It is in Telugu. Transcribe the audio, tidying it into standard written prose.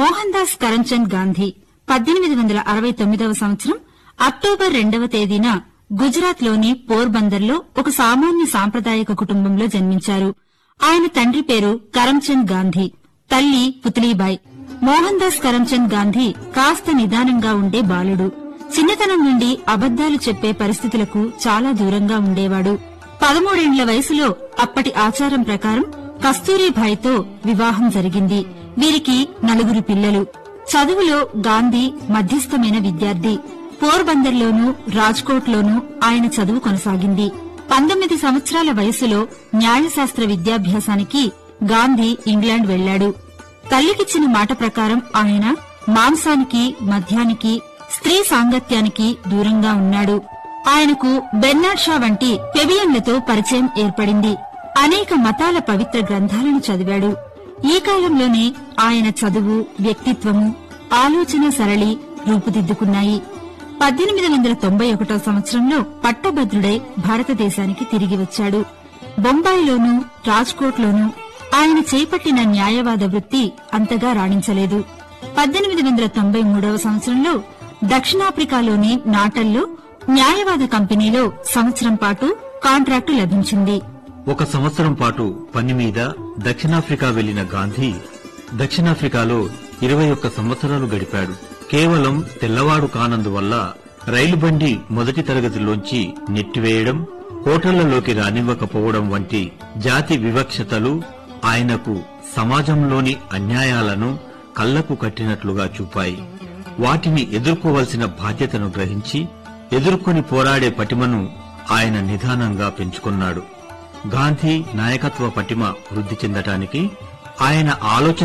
మోహన్ దాస్ కరంచంద్ గాంధీ 1869వ సంవత్సరం అక్టోబర్ 2వ తేదీన గుజరాత్ లోని పోర్బందర్లో ఒక సామాన్య సాంప్రదాయక కుటుంబంలో జన్మించారు. ఆయన తండ్రి పేరు కరంచంద్ గాంధీ, తల్లి పుత్లీబాయి. మోహన్ దాస్ కరంచంద్ గాంధీ కాస్త నిదానంగా ఉండే బాలుడు. చిన్నతనం నుండి అబద్దాలు చెప్పే పరిస్థితులకు చాలా దూరంగా ఉండేవాడు. 13 ఏళ్ల వయసులో అప్పటి ఆచారం ప్రకారం కస్తూరిబాయితో వివాహం జరిగింది. వీరికి 4 పిల్లలు. చదువులో గాంధీ మధ్యస్థమైన విద్యార్థి. పోర్బందర్లోనూ రాజ్కోట్లోనూ ఆయన చదువు కొనసాగింది. 19 సంవత్సరాల వయసులో న్యాయశాస్త్ర విద్యాభ్యాసానికి గాంధీ ఇంగ్లాండ్ వెళ్లాడు. తల్లికిచ్చిన మాట ప్రకారం ఆయన మాంసానికి, మద్యానికి, స్త్రీ సాంగత్యానికి దూరంగా ఉన్నాడు. ఆయనకు బెర్నాడ్ షా వంటి పెవియన్లతో పరిచయం ఏర్పడింది. అనేక మతాల పవిత్ర గ్రంథాలను చదివాడు. ఈ కాలంలోనే ఆయన చదువు, వ్యక్తిత్వము, ఆలోచన సరళి రూపుదిద్దుకున్నాయి. 1891వ సంవత్సరంలో పట్టభద్రుడై భారతదేశానికి తిరిగి వచ్చాడు. బొంబాయిలోనూ రాజ్కోట్లోనూ ఆయన చేపట్టిన న్యాయవాద వృత్తి అంతగా రాణించలేదు. 1893వ సంవత్సరంలో దక్షిణాఫ్రికాలోని నాటల్లో న్యాయవాద కంపెనీలో సంవత్సరం పాటు కాంట్రాక్టు లభించింది. 1 సంవత్సరం పాటు పని మీద దక్షిణాఫ్రికా వెళ్లిన గాంధీ దక్షిణాఫ్రికాలో 21 సంవత్సరాలు గడిపాడు. కేవలం తెల్లవాడు కానందువల్ల రైలుబండి మొదటి తరగతిలోంచి నెట్టివేయడం, హోటళ్లలోకి రానివ్వకపోవడం వంటి జాతి వివక్షతలు ఆయనకు సమాజంలోని అన్యాయాలను కళ్లకు కట్టినట్లుగా చూపాయి. వాటిని ఎదుర్కోవలసిన బాధ్యతను గ్రహించి ఎదుర్కొని పోరాడే పటిమను ఆయన నిదానంగా పెంచుకున్నాడు. గాంధీ నాయకత్వ పటిమ వృద్ధి చెందటానికి ఆయన ఆలోచన